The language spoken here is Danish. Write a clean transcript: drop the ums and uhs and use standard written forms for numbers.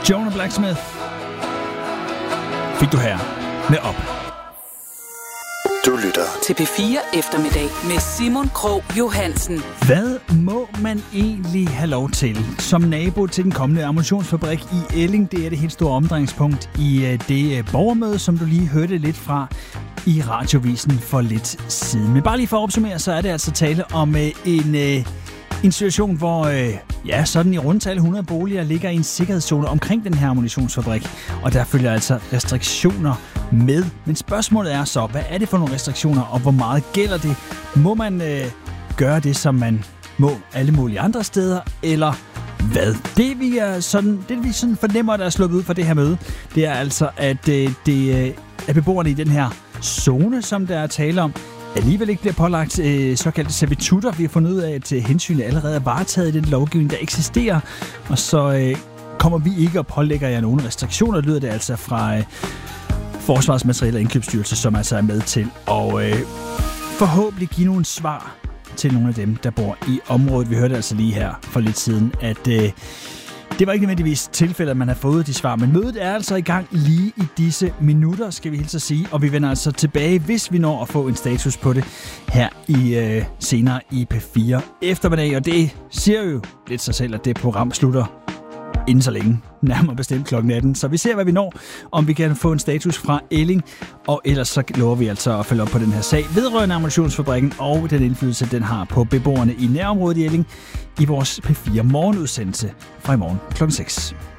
Jonah Blacksmith fik du her med op. Du lytter til P4 Eftermiddag med Simon Krog Johansen. Hvad må man egentlig have lov til som nabo til den kommende ammunitionsfabrik i Elling? Det er det helt store omdrejningspunkt i det borgermøde, som du lige hørte lidt fra i radiovisen for lidt siden. Men bare lige for at opsummere, så er det altså tale om en situation, hvor sådan i rundtal 100 boliger ligger i en sikkerhedszone omkring den her ammunitionsfabrik. Og der følger altså restriktioner med. Men spørgsmålet er så, hvad er det for nogle restriktioner, og hvor meget gælder det? Må man gøre det, som man må alle mulige andre steder, eller hvad? Det vi sådan fornemmer, der er sluppet ud fra det her møde, det er altså, at det er beboerne i den her zone, som der er tale om, alligevel ikke bliver pålagt såkaldte servitutter. Vi har fundet ud af, at hensynet allerede er varetaget i den lovgivning, der eksisterer. Og så kommer vi ikke at pålægge jer nogle restriktioner, lyder det altså fra Forsvarets Materiel- og Indkøbsstyrelse, som altså er med til at forhåbentlig give nogle svar til nogle af dem, der bor i området. Vi hørte altså lige her for lidt siden, at det var ikke nødvendigvis tilfældet, at man har fået de svar, men mødet er altså i gang lige i disse minutter, skal vi hilse at sige, og vi vender altså tilbage, hvis vi når at få en status på det her i senere i P4 Eftermiddag, og det siger jo lidt sig selv, at det program slutter inden så længe, nærmere bestemt klokken 18. Så vi ser, hvad vi når, om vi kan få en status fra Elling, og ellers så lover vi altså at følge op på den her sag vedrørende ammunitionsfabrikken og den indflydelse, den har på beboerne i nærområdet i Elling i vores P4 morgenudsendelse fra i morgen klokken 6.